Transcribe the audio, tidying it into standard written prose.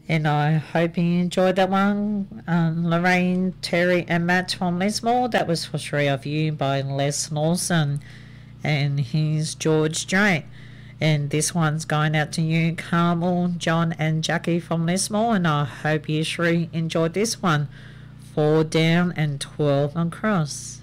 And I hope you enjoyed that one. Lorraine, Terry, and Matt from Lismore. That was for three of you by Les Lawson. And here's George Strait. And this one's going out to you, Carmel, John, and Jackie from Lismore. And I hope you three enjoyed this one. 4 down and 12 across.